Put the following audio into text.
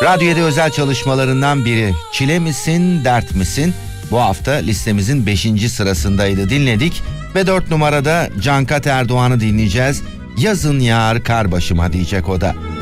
Radyo 7 özel çalışmalarından biri. Çile misin, dert misin? Bu hafta listemizin 5. sırasındaydı, dinledik. Ve 4 numarada Cankat Erdoğan'ı dinleyeceğiz. Yazın yağar kar başıma diyecek o da.